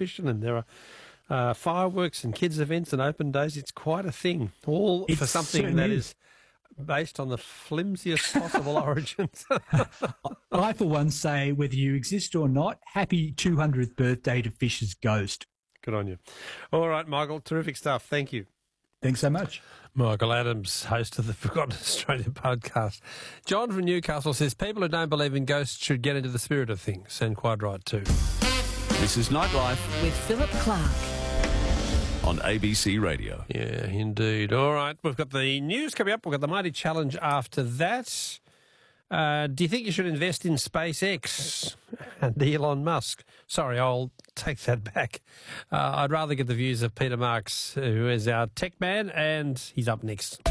exhibition, and there are fireworks and kids' events and open days. It's quite a thing, all for something that is based on the flimsiest possible origins. I, for one, say whether you exist or not, happy 200th birthday to Fisher's Ghost. Good on you. All right, Michael, terrific stuff. Thank you. Thanks so much. Michael Adams, host of the Forgotten Australia podcast. John from Newcastle says people who don't believe in ghosts should get into the spirit of things, and quite right too. This is Nightlife with Philip Clark on ABC Radio. Yeah, indeed. All right, we've got the news coming up. We've got the Mighty Challenge after that. Do you think you should invest in SpaceX and Elon Musk? Sorry, I'll take that back. I'd rather get the views of Peter Marks, who is our tech man, and he's up next.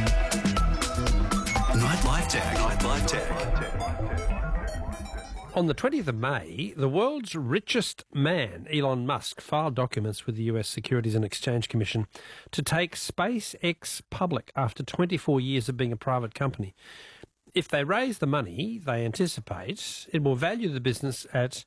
Nightlife Tech. Nightlife Tech. On the 20th of May, the world's richest man, Elon Musk, filed documents with the US Securities and Exchange Commission to take SpaceX public after 24 years of being a private company. If they raise the money, they anticipate it will value the business at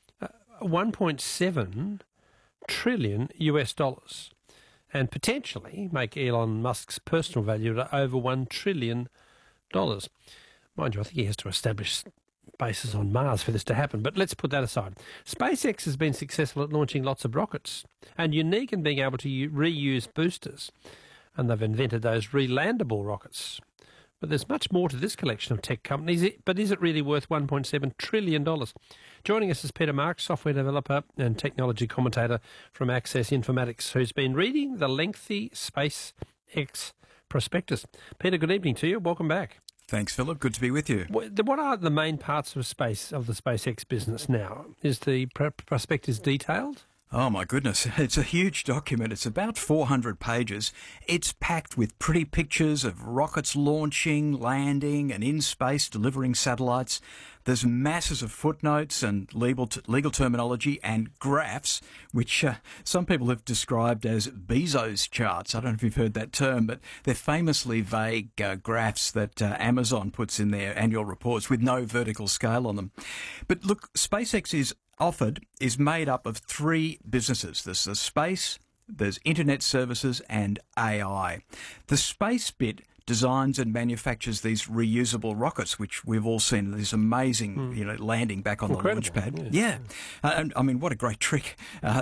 1.7 trillion US dollars and potentially make Elon Musk's personal value to over $1 trillion. Mind you, I think he has to establish bases on Mars for this to happen, but let's put that aside. SpaceX has been successful at launching lots of rockets and unique in being able to reuse boosters, and they've invented those relandable rockets. But there's much more to this collection of tech companies, but is it really worth $1.7 trillion? Joining us is Peter Marks, software developer and technology commentator from Access Informatics, who's been reading the lengthy SpaceX prospectus. Peter, good evening to you. Welcome back. Thanks, Philip. Good to be with you. What are the main parts of the SpaceX business now? Is the prospectus detailed? Oh, my goodness. It's a huge document. It's about 400 pages. It's packed with pretty pictures of rockets launching, landing, and in space delivering satellites. There's masses of footnotes and legal terminology and graphs, which some people have described as Bezos charts. I don't know if you've heard that term, but they're famously vague graphs that Amazon puts in their annual reports with no vertical scale on them. But look, SpaceX is made up of three businesses. There's the space, there's internet services, and AI. The space bit designs and manufactures these reusable rockets, which we've all seen this amazing, landing back on Incredible. The launch pad. Yeah. I mean, what a great trick.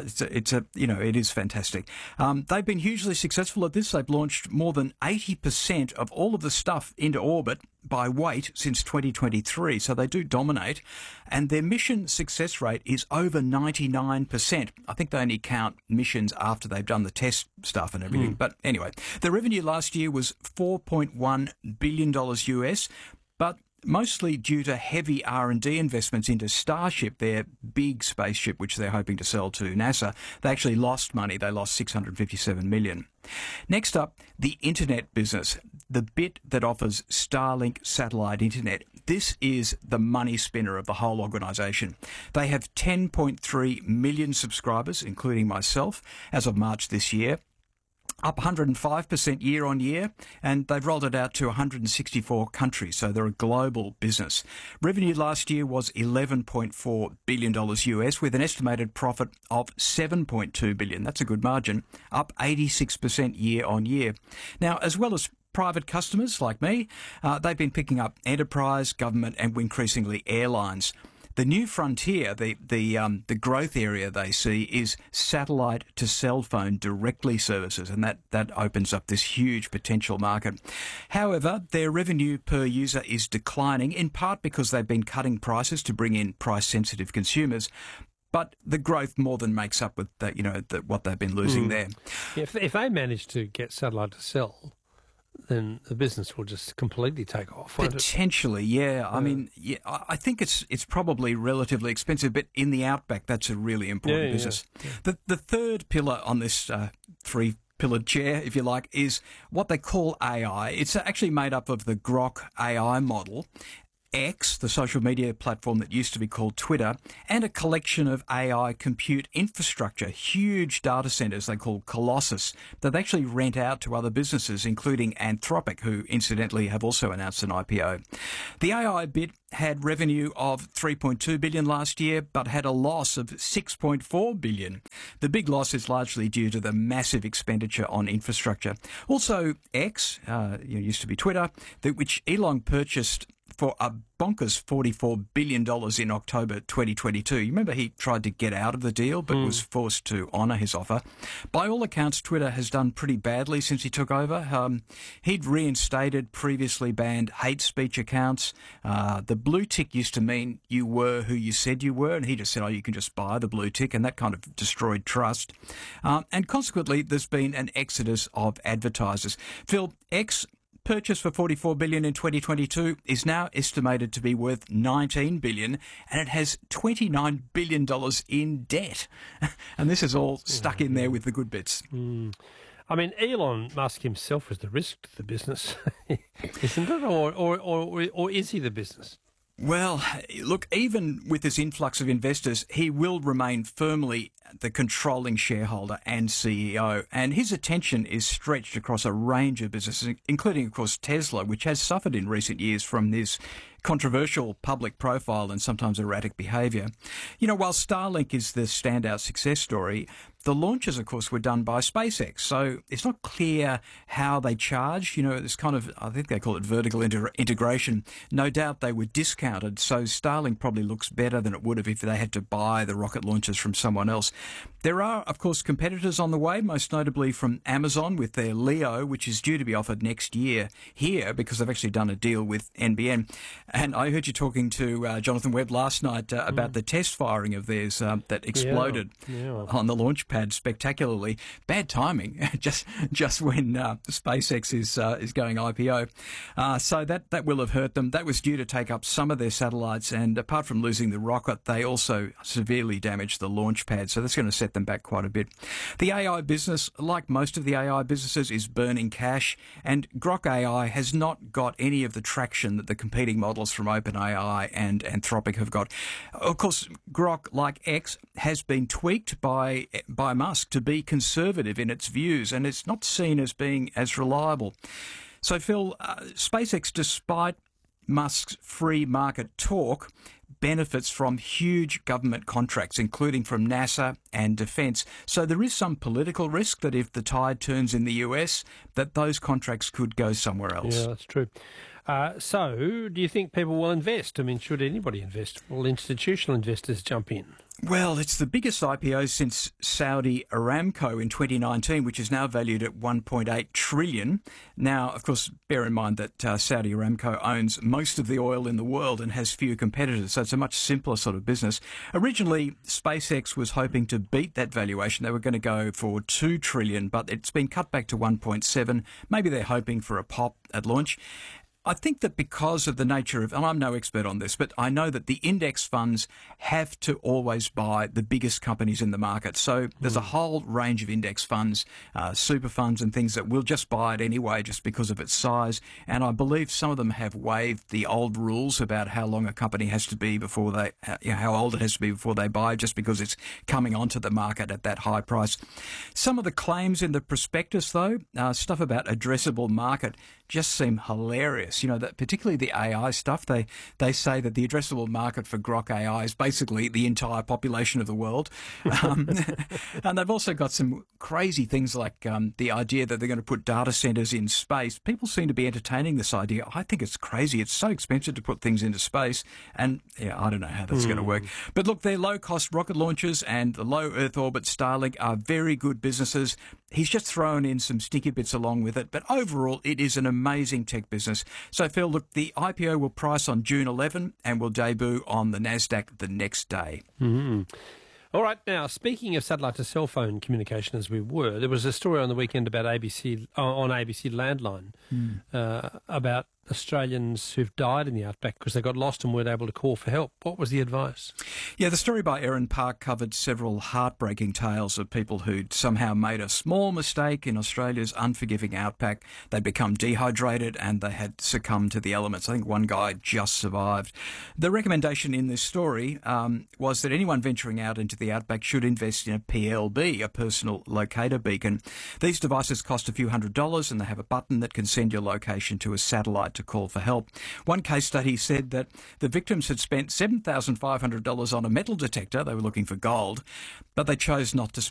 It is fantastic. They've been hugely successful at this. They've launched more than 80% of all of the stuff into orbit by weight since 2023. So they do dominate. And their mission success rate is over 99%. I think they only count missions after they've done the test stuff and everything. But anyway, the revenue last year was $4.1 billion US, but mostly due to heavy R&D investments into Starship, their big spaceship, which they're hoping to sell to NASA. They actually lost money. They lost $657 million. Next up, the internet business, the bit that offers Starlink satellite internet. This is the money spinner of the whole organisation. They have 10.3 million subscribers, including myself, as of March this year. Up 105% year on year, and they've rolled it out to 164 countries, so they're a global business. Revenue last year was $11.4 billion US, with an estimated profit of $7.2 billion. That's a good margin, up 86% year on year. Now, as well as private customers like me, they've been picking up enterprise, government, and increasingly airlines. The new frontier, the growth area they see is satellite to cell phone directly services, and that opens up this huge potential market. However, their revenue per user is declining, in part because they've been cutting prices to bring in price-sensitive consumers. But the growth more than makes up with that, what they've been losing there. If they manage to get satellite to sell, then the business will just completely take off. Potentially, yeah. I mean, I think it's probably relatively expensive, but in the outback, that's a really important business. Yeah. The third pillar on this three-pillared chair, if you like, is what they call AI. It's actually made up of the Grok AI model, X, the social media platform that used to be called Twitter, and a collection of AI compute infrastructure, huge data centers they call Colossus, that they actually rent out to other businesses, including Anthropic, who incidentally have also announced an IPO. The AI bit had revenue of $3.2 billion last year, but had a loss of $6.4 billion. The big loss is largely due to the massive expenditure on infrastructure. Also, X, used to be Twitter, which Elon purchased for a bonkers $44 billion in October 2022. You remember he tried to get out of the deal but was forced to honour his offer. By all accounts, Twitter has done pretty badly since he took over. He'd reinstated previously banned hate speech accounts. The blue tick used to mean you were who you said you were, and he just said, you can just buy the blue tick, and that kind of destroyed trust. And consequently, there's been an exodus of advertisers. Phil, X, purchased for $44 billion in 2022, is now estimated to be worth $19 billion, and it has $29 billion in debt. And this is all stuck in there with the good bits. I mean, Elon Musk himself is the risk to the business, isn't it? Or is he the business? Well, look, even with this influx of investors, he will remain firmly the controlling shareholder and CEO, and his attention is stretched across a range of businesses, including, of course, Tesla, which has suffered in recent years from this controversial public profile and sometimes erratic behaviour. While Starlink is the standout success story, the launches, of course, were done by SpaceX, so it's not clear how they charge. It's kind of, I think they call it vertical integration. No doubt they were discounted, so Starlink probably looks better than it would have if they had to buy the rocket launchers from someone else. There are, of course, competitors on the way, most notably from Amazon with their Leo, which is due to be offered next year here because they've actually done a deal with NBN. And I heard you talking to Jonathan Webb last night about the test firing of theirs that exploded on the launch pad spectacularly. Bad timing, just when SpaceX is going IPO. So that will have hurt them. That was due to take up some of their satellites, and apart from losing the rocket, they also severely damaged the launch pad. So that's going to set them back quite a bit. The AI business, like most of the AI businesses, is burning cash, and Grok AI has not got any of the traction that the competing models from OpenAI and Anthropic have got. Of course, Grok, like X, has been tweaked by Musk to be conservative in its views, and it's not seen as being as reliable. So, Phil, SpaceX, despite Musk's free market talk, benefits from huge government contracts, including from NASA and defence. So there is some political risk that if the tide turns in the US, that those contracts could go somewhere else. Yeah, that's true. So do you think people will invest? I mean, should anybody invest? Will institutional investors jump in? Well, it's the biggest IPO since Saudi Aramco in 2019, which is now valued at $1.8 trillion. Now, of course, bear in mind that Saudi Aramco owns most of the oil in the world and has few competitors, so it's a much simpler sort of business. Originally, SpaceX was hoping to beat that valuation. They were going to go for $2 trillion, but it's been cut back to 1.7. Maybe they're hoping for a pop at launch. I think that because of the nature of, and I'm no expert on this, but I know that the index funds have to always buy the biggest companies in the market. So there's a whole range of index funds, super funds and things that will just buy it anyway just because of its size. And I believe some of them have waived the old rules about how long a company has to be before they, how old it has to be before they buy, just because it's coming onto the market at that high price. Some of the claims in the prospectus, though, stuff about addressable market, just seem hilarious. That particularly the AI stuff, they say that the addressable market for Grok AI is basically the entire population of the world. And they've also got some crazy things like the idea that they're going to put data centers in space. People seem to be entertaining this idea. I think it's crazy. It's so expensive to put things into space. And I don't know how that's going to work. But look, their low-cost rocket launchers and the low Earth orbit Starlink are very good businesses. He's just thrown in some sticky bits along with it. But overall, it is an amazing tech business. So, Phil, look, the IPO will price on June 11 and will debut on the NASDAQ the next day. Mm-hmm. All right. Now, speaking of satellite to cell phone communication, as we were, there was a story on the weekend about ABC Landline about Australians who've died in the outback because they got lost and weren't able to call for help. What was the advice? Yeah, the story by Erin Park covered several heartbreaking tales of people who'd somehow made a small mistake in Australia's unforgiving outback. They'd become dehydrated and they had succumbed to the elements. I think one guy just survived. The recommendation in this story was that anyone venturing out into the outback should invest in a PLB, a personal locator beacon. These devices cost a few $100s and they have a button that can send your location to a satellite. to call for help. One case study said that the victims had spent $7,500 on a metal detector. They were looking for gold, but they chose not to spend